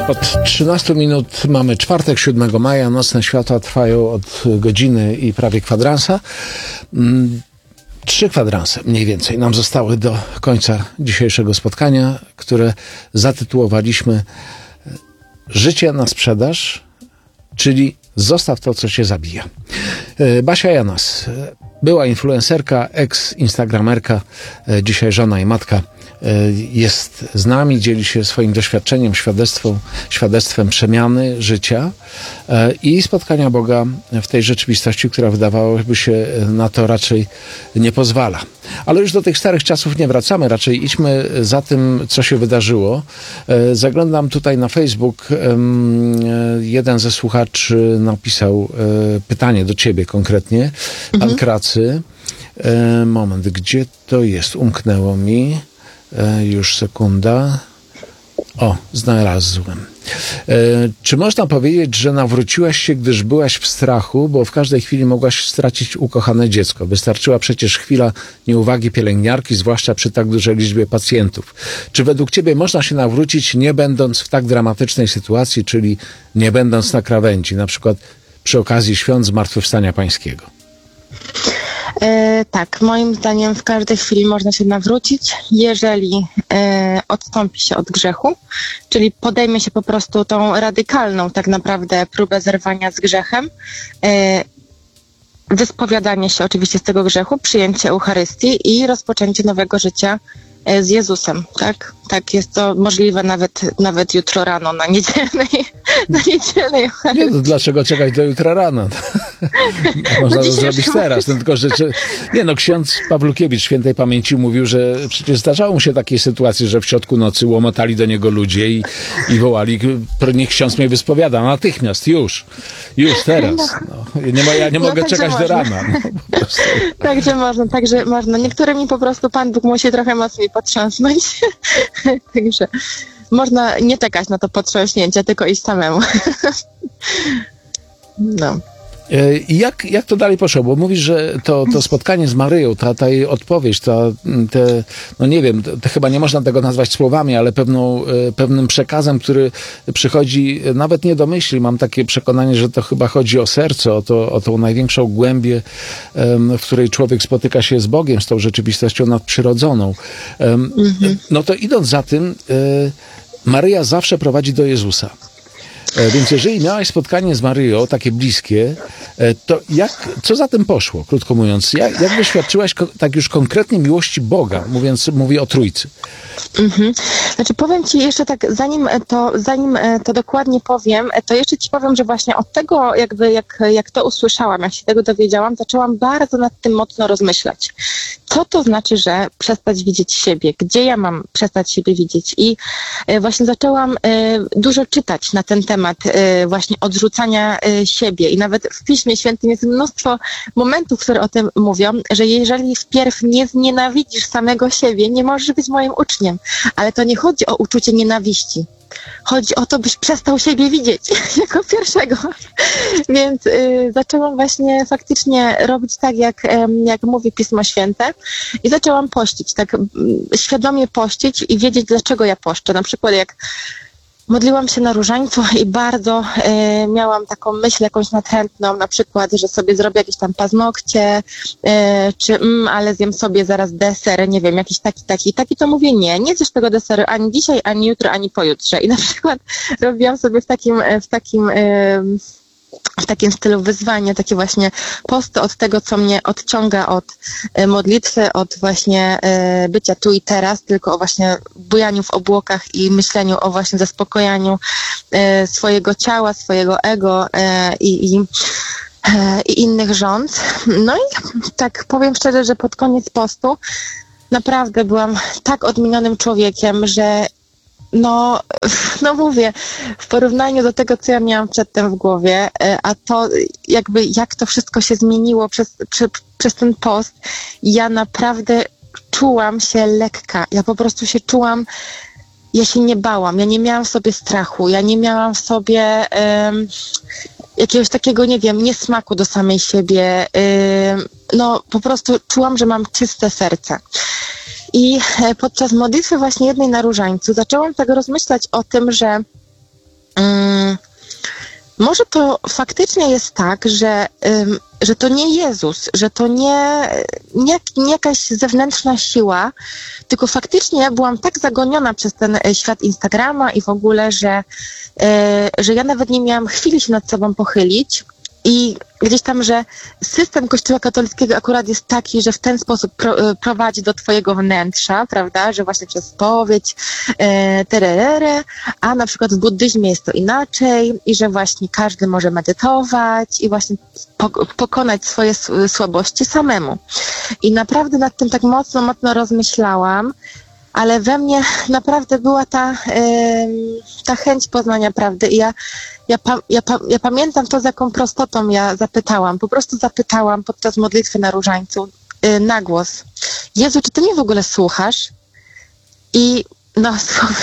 Od 13 minut mamy czwartek, 7 maja. Nocne światła trwają od godziny i prawie kwadransa. 3 kwadranse mniej więcej nam zostały do końca dzisiejszego spotkania, które zatytułowaliśmy Życie na sprzedaż, czyli zostaw to, co cię zabija. Basia Janas, była influencerka, ex-instagramerka, dzisiaj żona i matka, jest z nami, dzieli się swoim doświadczeniem, świadectwem przemiany życia i spotkania Boga w tej rzeczywistości, która wydawałoby się na to raczej nie pozwala. Ale już do tych starych czasów nie wracamy, raczej idźmy za tym, co się wydarzyło. Zaglądam tutaj na Facebook. Jeden ze słuchaczy napisał pytanie do ciebie konkretnie. Pan Kracy. Moment, gdzie to jest? Umknęło mi. Już sekunda. O, znalazłem. Czy można powiedzieć, że nawróciłaś się, gdyż byłaś w strachu, bo w każdej chwili mogłaś stracić ukochane dziecko? Wystarczyła przecież chwila nieuwagi pielęgniarki, zwłaszcza przy tak dużej liczbie pacjentów. Czy według ciebie można się nawrócić, nie będąc w tak dramatycznej sytuacji, czyli nie będąc na krawędzi, na przykład przy okazji świąt Zmartwychwstania Pańskiego? Tak, moim zdaniem w każdej chwili można się nawrócić, jeżeli odstąpi się od grzechu, czyli podejmie się po prostu tą radykalną tak naprawdę próbę zerwania z grzechem, wyspowiadanie się oczywiście z tego grzechu, przyjęcie Eucharystii i rozpoczęcie nowego życia z Jezusem, tak? Tak, jest to możliwe nawet jutro rano na niedzielnej Eucharystii. Nie, no dlaczego czekać do jutra rano? Można to zrobić teraz. No, tylko, że, ksiądz Pawlukiewicz świętej pamięci mówił, że przecież zdarzało mu się takie sytuacje, że w środku nocy łomotali do niego ludzie i wołali, niech ksiądz mnie wyspowiada natychmiast, już teraz. No. Ja nie mogę czekać do rana. No, Także można. Niektórymi po prostu Pan Bóg musi trochę mocniej potrząsnąć. Także można nie czekać na to potrząśnięcie, tylko iść samemu. No. I jak to dalej poszło? Bo mówisz, że to spotkanie z Maryją, ta jej odpowiedź, no nie wiem, to chyba nie można tego nazwać słowami, ale pewnym przekazem, który przychodzi nawet nie do myśli. Mam takie przekonanie, że to chyba chodzi o serce, o tą największą głębię, w której człowiek spotyka się z Bogiem, z tą rzeczywistością nadprzyrodzoną. No to idąc za tym, Maryja zawsze prowadzi do Jezusa. Więc jeżeli miałaś spotkanie z Maryją, takie bliskie, to co za tym poszło, krótko mówiąc? Jak doświadczyłaś tak już konkretnie miłości Boga, mówię o Trójcy? Znaczy powiem ci jeszcze tak, zanim to dokładnie powiem, to jeszcze ci powiem, że właśnie od tego jak to usłyszałam, jak się tego dowiedziałam, zaczęłam bardzo nad tym mocno rozmyślać. Co to znaczy, że przestać widzieć siebie? Gdzie ja mam przestać siebie widzieć? I właśnie zaczęłam dużo czytać na ten temat właśnie odrzucania siebie. I nawet w Piśmie Świętym jest mnóstwo momentów, które o tym mówią, że jeżeli wpierw nie znienawidzisz samego siebie, nie możesz być moim uczniem. Ale to nie chodzi o uczucie nienawiści. Chodzi o to, byś przestał siebie widzieć jako pierwszego. Więc zaczęłam właśnie faktycznie robić tak, jak mówi Pismo Święte i zaczęłam pościć, tak świadomie pościć i wiedzieć, dlaczego ja poszczę. Na przykład jak modliłam się na różańcu i bardzo miałam taką myśl jakąś natrętną, na przykład, że sobie zrobię jakieś tam paznokcie, czy ale zjem sobie zaraz deser, nie wiem, jakiś taki, to mówię nie zjesz tego deseru ani dzisiaj, ani jutro, ani pojutrze. I na przykład robiłam sobie w takim stylu wyzwanie, takie właśnie posty od tego, co mnie odciąga od modlitwy, od właśnie bycia tu i teraz, tylko o właśnie bujaniu w obłokach i myśleniu o właśnie zaspokojaniu swojego ciała, swojego ego i innych rząd. No i tak powiem szczerze, że pod koniec postu naprawdę byłam tak odmienionym człowiekiem, że no mówię, w porównaniu do tego, co ja miałam przedtem w głowie, a to jak to wszystko się zmieniło przez ten post, ja naprawdę czułam się lekka. Ja po prostu się czułam, ja się nie bałam, ja nie miałam w sobie strachu, ja nie miałam w sobie jakiegoś takiego, nie wiem, niesmaku do samej siebie. No po prostu czułam, że mam czyste serce. I podczas modlitwy właśnie jednej na różańcu zaczęłam tak rozmyślać o tym, że Może to faktycznie jest tak, że to nie Jezus, że to nie jakaś zewnętrzna siła, tylko faktycznie ja byłam tak zagoniona przez ten świat Instagrama i w ogóle, że ja nawet nie miałam chwili się nad sobą pochylić. I gdzieś tam, że system Kościoła katolickiego akurat jest taki, że w ten sposób prowadzi do twojego wnętrza, prawda, że właśnie przez spowiedź, a na przykład w buddyzmie jest to inaczej i że właśnie każdy może medytować i właśnie pokonać swoje słabości samemu. I naprawdę nad tym tak mocno rozmyślałam, ale we mnie naprawdę była ta chęć poznania prawdy i ja pamiętam to, z jaką prostotą ja zapytałam. Po prostu zapytałam podczas modlitwy na różańcu na głos: Jezu, czy Ty mnie w ogóle słuchasz? I no,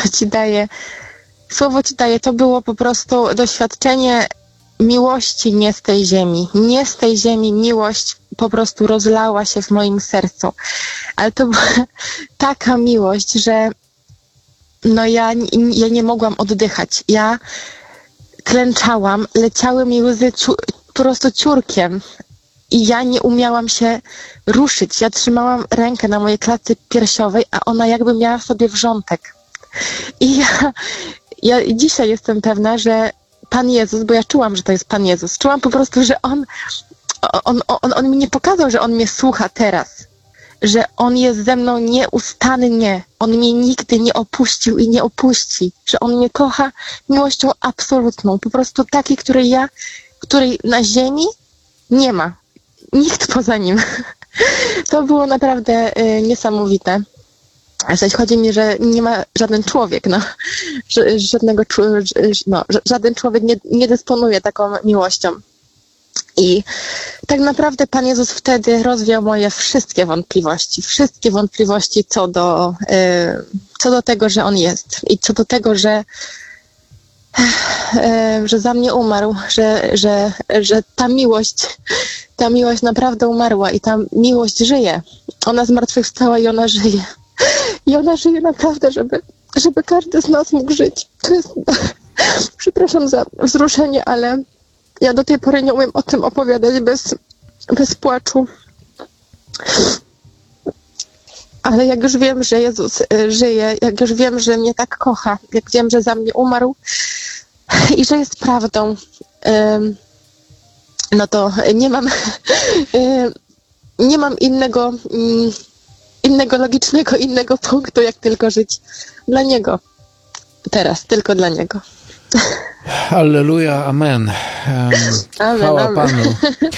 słowo Ci daję, to było po prostu doświadczenie miłości nie z tej ziemi. Nie z tej ziemi miłość po prostu rozlała się w moim sercu. Ale to była taka miłość, że no ja nie mogłam oddychać. Ja klęczałam, leciały mi łzy po prostu ciurkiem i ja nie umiałam się ruszyć. Ja trzymałam rękę na mojej klatce piersiowej, a ona jakby miała w sobie wrzątek. I ja dzisiaj jestem pewna, że Pan Jezus, bo ja czułam, że to jest Pan Jezus, czułam po prostu, że On mi nie pokazał, że On mnie słucha teraz, że On jest ze mną nieustannie, On mnie nigdy nie opuścił i nie opuści, że On mnie kocha miłością absolutną, po prostu takiej, której na ziemi nie ma, nikt poza Nim. To było naprawdę niesamowite. W sensie chodzi mi, że nie ma żaden człowiek, żaden człowiek nie dysponuje taką miłością. I tak naprawdę Pan Jezus wtedy rozwiał moje wszystkie wątpliwości co do tego, że On jest i co do tego, że za mnie umarł, że ta miłość naprawdę umarła i ta miłość żyje. Ona zmartwychwstała i ona żyje. I ona żyje naprawdę, żeby każdy z nas mógł żyć. To jest, przepraszam za wzruszenie, ale ja do tej pory nie umiem o tym opowiadać bez płaczu. Ale jak już wiem, że Jezus żyje, jak już wiem, że mnie tak kocha, jak wiem, że za mnie umarł i że jest prawdą, no to nie mam innego logicznego punktu, jak tylko żyć dla Niego. Teraz, tylko dla Niego. Alleluja, amen. Chwała Panu.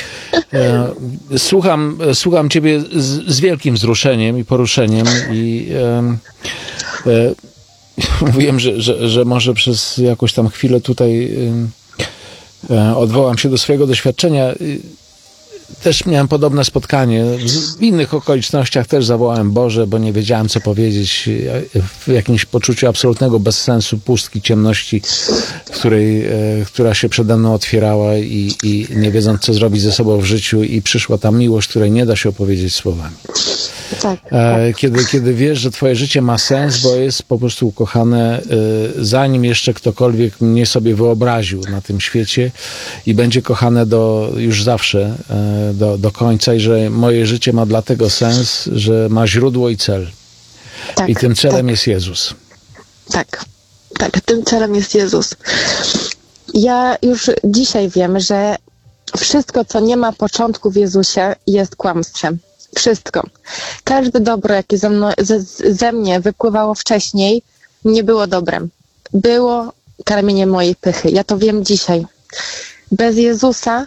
Słucham Ciebie z wielkim wzruszeniem i poruszeniem i mówiłem, że może przez jakąś tam chwilę tutaj odwołam się do swojego doświadczenia. Też miałem podobne spotkanie. W innych okolicznościach też zawołałem Boże, bo nie wiedziałem, co powiedzieć. W jakimś poczuciu absolutnego bezsensu, pustki, ciemności, która się przede mną otwierała i nie wiedząc, co zrobić ze sobą w życiu, i przyszła ta miłość, której nie da się opowiedzieć słowami. Tak. Kiedy wiesz, że twoje życie ma sens, bo jest po prostu ukochane, zanim jeszcze ktokolwiek mnie sobie wyobraził na tym świecie, i będzie kochane już zawsze, do końca, i że moje życie ma dlatego sens, że ma źródło i cel. Tak, i tym celem jest Jezus. Tak, tym celem jest Jezus. Ja już dzisiaj wiem, że wszystko, co nie ma początku w Jezusie, jest kłamstwem. Wszystko. Każde dobro, jakie ze mnie wypływało wcześniej, nie było dobrem. Było karmieniem mojej pychy. Ja to wiem dzisiaj. Bez Jezusa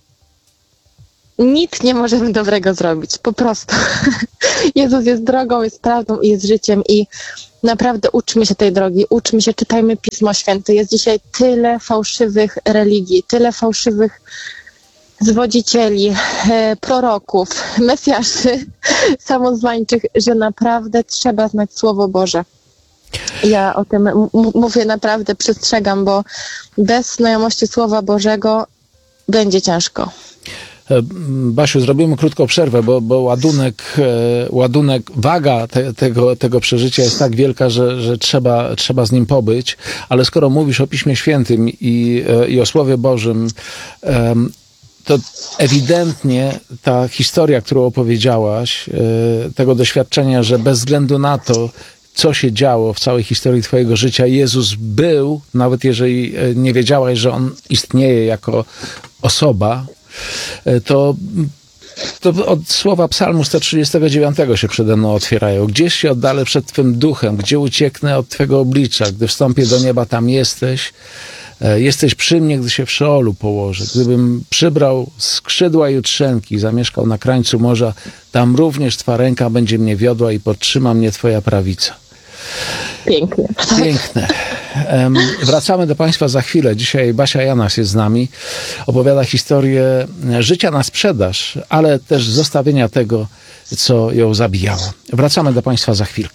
nic nie możemy dobrego zrobić. Po prostu. Jezus jest drogą, jest prawdą i jest życiem, i naprawdę uczmy się tej drogi, uczmy się, czytajmy Pismo Święte. Jest dzisiaj tyle fałszywych religii, tyle fałszywych zwodzicieli, proroków, mesjaszy, samozwańczych, że naprawdę trzeba znać Słowo Boże. Ja o tym mówię, naprawdę przestrzegam, bo bez znajomości Słowa Bożego będzie ciężko. Basiu, zrobimy krótką przerwę, bo ładunek, waga tego przeżycia jest tak wielka, że trzeba z nim pobyć. Ale skoro mówisz o Piśmie Świętym i o Słowie Bożym, to ewidentnie ta historia, którą opowiedziałaś, tego doświadczenia, że bez względu na to, co się działo w całej historii twojego życia, Jezus był, nawet jeżeli nie wiedziałaś, że On istnieje jako osoba, to od słowa Psalmu 139 się przede mną otwierają. Gdzieś się oddalę przed Twym duchem, gdzie ucieknę od Twego oblicza, gdy wstąpię do nieba, tam jesteś. Jesteś przy mnie, gdy się w Szeolu położę. Gdybym przybrał skrzydła jutrzenki, zamieszkał na krańcu morza, tam również Twa ręka będzie mnie wiodła i podtrzyma mnie Twoja prawica. Pięknie. Piękne. Wracamy do Państwa za chwilę. Dzisiaj Basia Janas jest z nami. Opowiada historię życia na sprzedaż, ale też zostawienia tego, co ją zabijało. Wracamy do Państwa za chwilkę.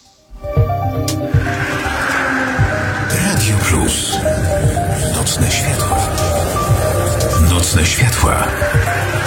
Radio Plus. Nocne światła. Nocne światła.